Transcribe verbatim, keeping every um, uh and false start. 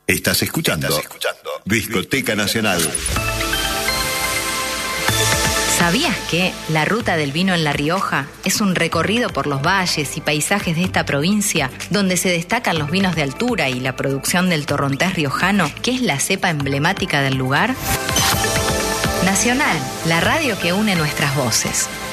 Estás escuchando, Estás escuchando Discoteca Nacional. ¿Sabías que la ruta del vino en La Rioja es un recorrido por los valles y paisajes de esta provincia, donde se destacan los vinos de altura y la producción del torrontés riojano, que es la cepa emblemática del lugar? Nacional, la radio que une nuestras voces.